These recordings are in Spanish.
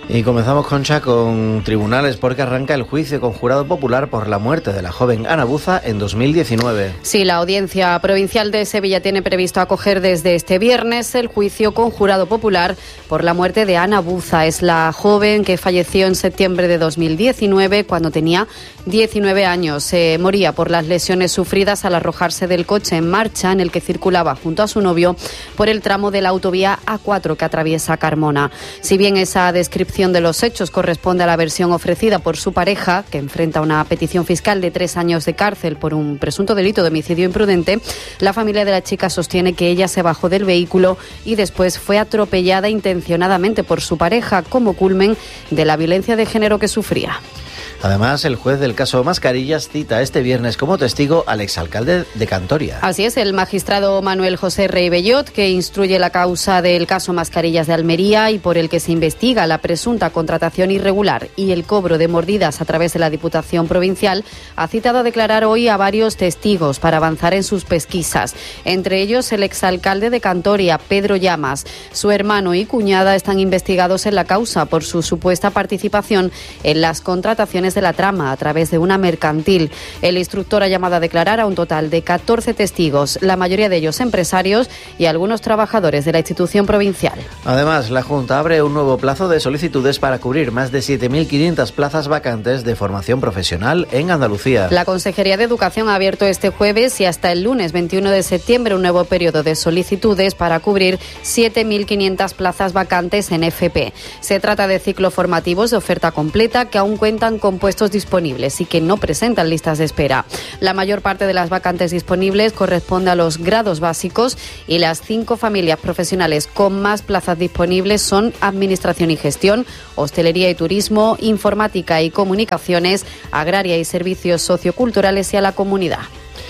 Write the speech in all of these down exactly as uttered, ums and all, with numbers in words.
Y comenzamos, Concha, con tribunales porque arranca el juicio con jurado popular por la muerte de la joven Ana Buza en dos mil diecinueve. Sí, la Audiencia Provincial de Sevilla tiene previsto acoger desde este viernes el juicio con jurado popular por la muerte de Ana Buza. Es la joven que falleció en septiembre de dos mil diecinueve cuando tenía diecinueve años. Se moría por las lesiones sufridas al arrojarse del coche en marcha en el que circulaba junto a su novio por el tramo de la autovía A cuatro que atraviesa Carmona. Si bien esa descripción de los hechos corresponde a la versión ofrecida por su pareja, que enfrenta una petición fiscal de tres años de cárcel por un presunto delito de homicidio imprudente, la familia de la chica sostiene que ella se bajó del vehículo y después fue atropellada intencionadamente por su pareja como culmen de la violencia de género que sufría. Además, el juez del caso Mascarillas cita este viernes como testigo al exalcalde de Cantoria. Así es, el magistrado Manuel José Rey Bellot, que instruye la causa del caso Mascarillas de Almería y por el que se investiga la presunta contratación irregular y el cobro de mordidas a través de la Diputación Provincial, ha citado a declarar hoy a varios testigos para avanzar en sus pesquisas. Entre ellos, el exalcalde de Cantoria, Pedro Llamas. Su hermano y cuñada están investigados en la causa por su supuesta participación en las contrataciones de la trama a través de una mercantil. El instructor ha llamado a declarar a un total de catorce testigos, la mayoría de ellos empresarios y algunos trabajadores de la institución provincial. Además, la Junta abre un nuevo plazo de solicitudes para cubrir más de siete mil quinientas plazas vacantes de formación profesional en Andalucía. La Consejería de Educación ha abierto este jueves y hasta el lunes veintiuno de septiembre un nuevo periodo de solicitudes para cubrir siete mil quinientas plazas vacantes en F P. Se trata de ciclos formativos de oferta completa que aún cuentan con puestos disponibles y que no presentan listas de espera. La mayor parte de las vacantes disponibles corresponde a los grados básicos y las cinco familias profesionales con más plazas disponibles son Administración y Gestión, Hostelería y Turismo, Informática y Comunicaciones, Agraria y Servicios Socioculturales y a la Comunidad.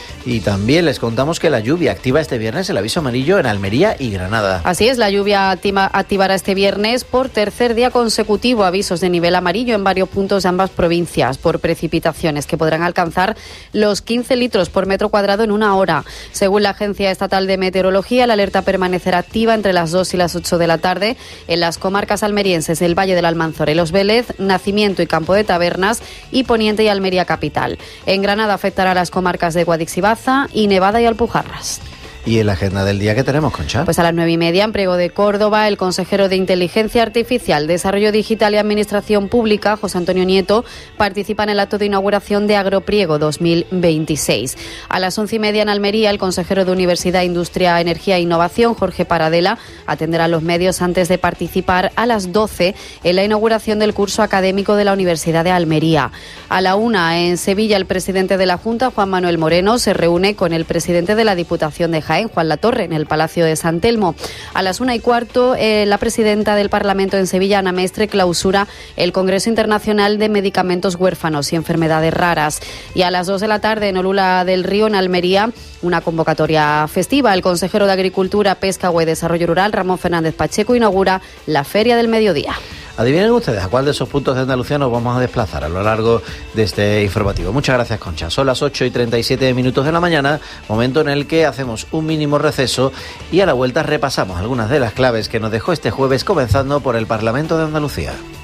Y también les contamos que la lluvia activa este viernes el aviso amarillo en Almería y Granada. Así es, la lluvia activa, activará este viernes por tercer día consecutivo avisos de nivel amarillo en varios puntos de ambas provincias por precipitaciones que podrán alcanzar los quince litros por metro cuadrado en una hora. Según la Agencia Estatal de Meteorología, la alerta permanecerá activa entre las dos y las ocho de la tarde en las comarcas almerienses del Valle del Almanzora y Los Vélez, Nacimiento y Campo de Tabernas y Poniente y Almería capital. En Granada afectará a las comarcas de Guadix y Nevada y Alpujarras. ¿Y en la agenda del día qué tenemos, Concha? Pues a las nueve y media, en Priego de Córdoba, el consejero de Inteligencia Artificial, Desarrollo Digital y Administración Pública, José Antonio Nieto, participa en el acto de inauguración de Agropriego dos mil veintiséis. A las once y media en Almería, el consejero de Universidad, Industria, Energía e Innovación, Jorge Paradela, atenderá a los medios antes de participar a las doce en la inauguración del curso académico de la Universidad de Almería. A la una, en Sevilla, el presidente de la Junta, Juan Manuel Moreno, se reúne con el presidente de la Diputación de Jaén, Juan Latorre, en el Palacio de San Telmo. A las una y cuarto, eh, la presidenta del Parlamento en Sevilla, Ana Mestre, clausura el Congreso Internacional de Medicamentos Huérfanos y Enfermedades Raras. Y a las dos de la tarde, en Olula del Río, en Almería, una convocatoria festiva. El consejero de Agricultura, Pesca, Agua y Desarrollo Rural, Ramón Fernández Pacheco, inaugura la Feria del Mediodía. Adivinen ustedes a cuál de esos puntos de Andalucía nos vamos a desplazar a lo largo de este informativo. Muchas gracias, Concha. Son las ocho y treinta y siete minutos de la mañana, momento en el que hacemos un mínimo receso y a la vuelta repasamos algunas de las claves que nos dejó este jueves, comenzando por el Parlamento de Andalucía.